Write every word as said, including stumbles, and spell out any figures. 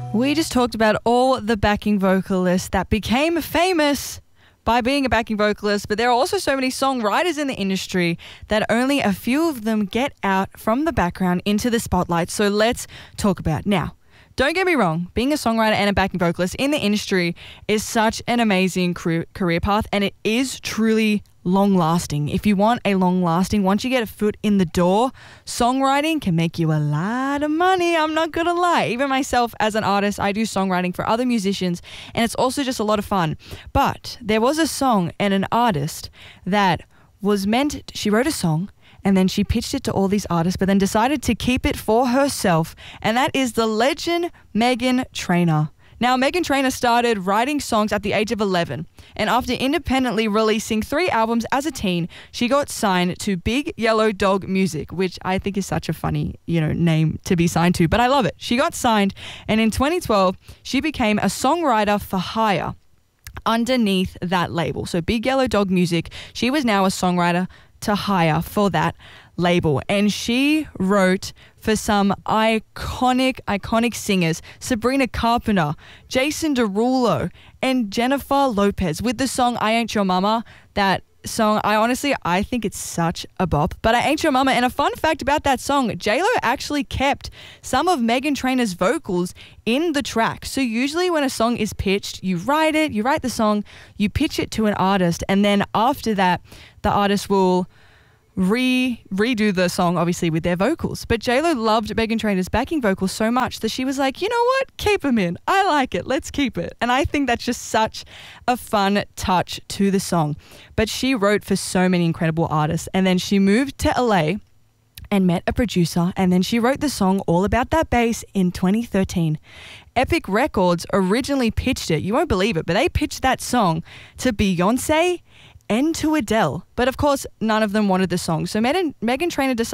We just talked about all the backing vocalists that became famous by being a backing vocalist, but there are also so many songwriters in the industry that only a few of them get out from the background into the spotlight. So let's talk about it. Now, don't get me wrong, being a songwriter and a backing vocalist in the industry is such an amazing career path, and it is truly long-lasting. If you want a long-lasting, once you get a foot in the door, songwriting can make you a lot of money. I'm not gonna lie. Even myself as an artist, I do songwriting for other musicians, and it's also just a lot of fun. But there was a song and an artist that was meant, she wrote a song, and then she pitched it to all these artists, but then decided to keep it for herself. And that is the legend Meghan Trainor. Now, Meghan Trainor started writing songs at the age of eleven. And after independently releasing three albums as a teen, she got signed to Big Yellow Dog Music, which I think is such a funny, you know, name to be signed to. But I love it. She got signed, and in twenty twelve, she became a songwriter for hire underneath that label. So Big Yellow Dog Music, she was now a songwriter to hire for that label, and she wrote for some iconic iconic singers: Sabrina Carpenter, Jason Derulo, and Jennifer Lopez with the song I Ain't Your Mama. That song, I honestly I think it's such a bop, but I Ain't Your Mama. And a fun fact about that song, J Lo actually kept some of Meghan Trainor's vocals in the track. So usually when a song is pitched, you write it, you write the song, you pitch it to an artist, and then after that the artist will re redo the song, obviously, with their vocals. But J Lo loved Meghan Trainor's backing vocals so much that she was like, you know what, keep them in. I like it. Let's keep it. And I think that's just such a fun touch to the song. But she wrote for so many incredible artists, and then she moved to L A and met a producer, and then she wrote the song All About That Bass in twenty thirteen. Epic Records originally pitched it. You won't believe it, but they pitched that song to Beyonce and to Adele. But of course, none of them wanted the song. So Meghan, Meghan Trainor decided